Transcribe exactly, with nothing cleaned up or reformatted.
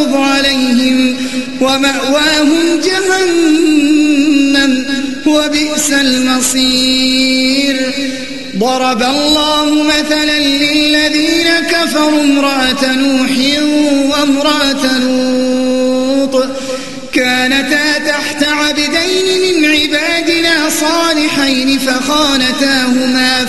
عليهم ومأواهم جهنم وبئس المصير. ضرب الله مثلا للذين كفروا امرأة نوح وامرأة لوط كانتا تحت عبدين من عبادنا صالحين فخانتاهما